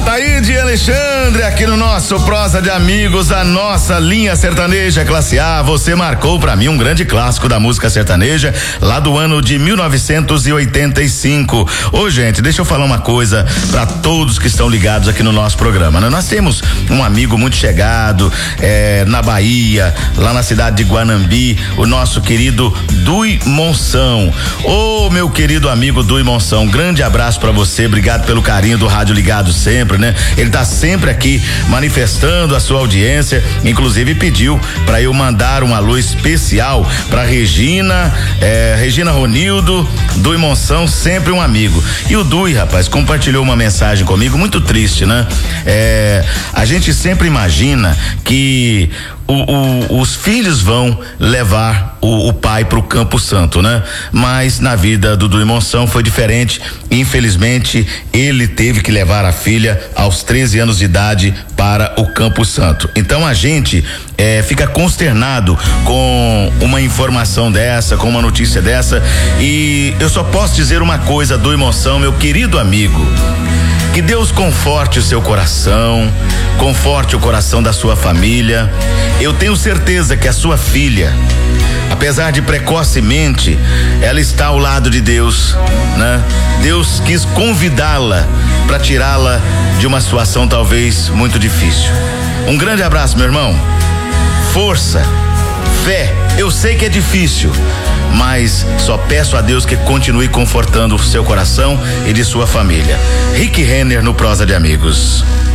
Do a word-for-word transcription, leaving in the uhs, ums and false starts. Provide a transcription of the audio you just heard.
Ataíde e Alexandre aqui no nosso Prosa de Amigos, a nossa linha sertaneja classe A. Você marcou pra mim um grande clássico da música sertaneja lá do ano de mil novecentos e oitenta e cinco. Ô, gente, deixa eu falar uma coisa pra todos que estão ligados aqui no nosso programa, né? Nós temos um amigo muito chegado é, na Bahia, lá na cidade de Guanambi, o nosso querido Dui Monção. Ô, meu querido amigo Dui Monção, grande abraço pra você, obrigado pelo carinho do Rádio Ligado sempre, né? Ele tá sempre aqui manifestando a sua audiência, inclusive pediu para eu mandar um alô especial para Regina, eh, Regina Ronildo, Dui Monção, sempre um amigo. E o Dui, rapaz, compartilhou uma mensagem comigo muito triste, né? Eh, a gente sempre imagina que O, o, os filhos vão levar o, o pai para o Campo Santo, né? Mas na vida do Dui Monção foi diferente. Infelizmente, ele teve que levar a filha aos treze anos de idade para o Campo Santo. Então a gente eh, fica consternado com uma informação dessa, com uma notícia dessa. E eu só posso dizer uma coisa, Dui Monção, meu querido amigo. Que Deus conforte o seu coração, conforte o coração da sua família. Eu tenho certeza que a sua filha, apesar de precocemente, ela está ao lado de Deus, né? Deus quis convidá-la para tirá-la de uma situação talvez muito difícil. Um grande abraço, meu irmão. Força, fé. Eu sei que é difícil, mas só peço a Deus que continue confortando o seu coração e de sua família. Rick Renner no Prosa de Amigos.